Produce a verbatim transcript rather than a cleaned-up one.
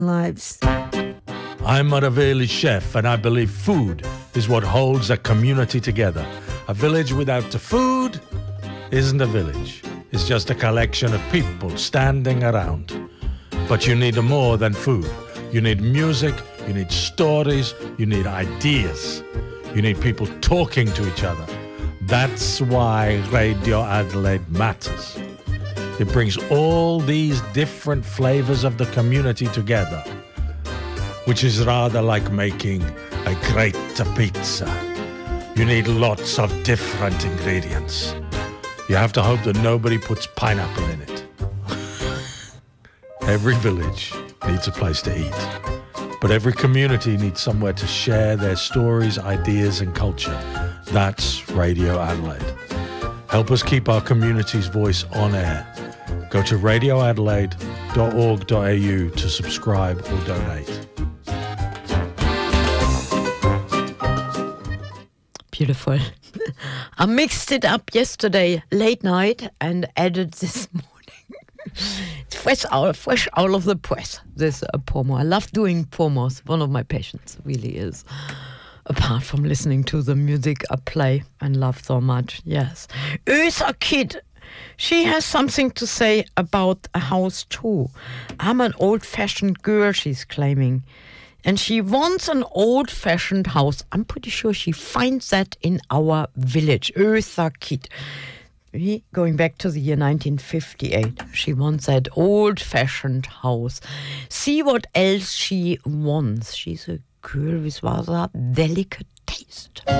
lives. I'm Maraveli Chef, and I believe food is what holds a community together. A village without the food isn't a village. It's just a collection of people standing around. But you need more than food. You need music, you need stories, you need ideas. You need people talking to each other. That's why Radio Adelaide matters. It brings all these different flavors of the community together, which is rather like making a great pizza. You need lots of different ingredients. You have to hope that nobody puts pineapple in it. Every village needs a place to eat, but every community needs somewhere to share their stories, ideas, and culture. That's Radio Adelaide. Help us keep our community's voice on air. Go to radio adelaide dot org dot a u to subscribe or donate. Beautiful. I mixed it up yesterday late night and added this morning. It's fresh out, fresh out of the press, this uh, promo. I love doing promos. One of my passions really is. Apart from listening to the music I play and love so much, yes. Ösa Kid, she has something to say about a house too. I'm an old-fashioned girl, she's claiming. And she wants an old-fashioned house. I'm pretty sure she finds that in our village, Ösa Kid. Going back to the year nineteen fifty-eight, she wants that old-fashioned house. See what else she wants. She's a girl with rather delicate taste.